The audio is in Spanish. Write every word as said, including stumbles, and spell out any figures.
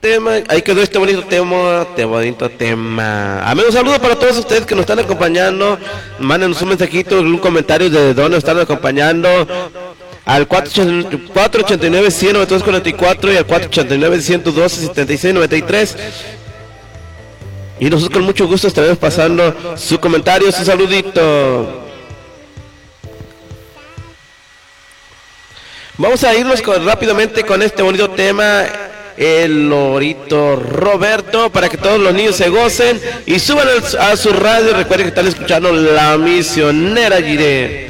tema, ahí quedó este bonito tema, este bonito tema. Amigos, saludos para todos ustedes que nos están acompañando. Mándenos un mensajito, un comentario de dónde nos están acompañando. Al cuatro ochenta y nueve, cien, noventa y dos cuarenta y cuatro y al cuatro ochenta y nueve, ciento doce, setenta y seis, noventa y tres. Y nosotros con mucho gusto estaremos pasando su comentario, su saludito. Vamos a irnos con, rápidamente con este bonito tema, el lorito Roberto, para que todos los niños se gocen y suban a su radio. Recuerden que están escuchando La Misionera Jiré.